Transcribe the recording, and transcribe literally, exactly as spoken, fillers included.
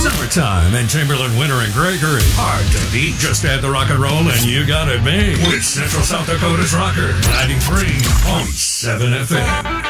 Summertime and Chamberlain, Winter, and Gregory. Hard to beat. Just add the rock and roll and you got it made. With Central South Dakota's Rocker. ninety-three point seven F M.